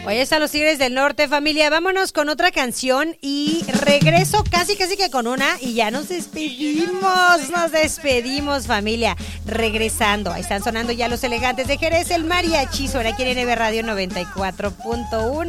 Oye, están los Tigres del Norte, familia. Vámonos con otra canción y regreso casi que con una y ya nos despedimos, familia. Regresando, ahí están sonando ya los Elegantes de Jerez, el mariachi, suena aquí en NB Radio 94.1.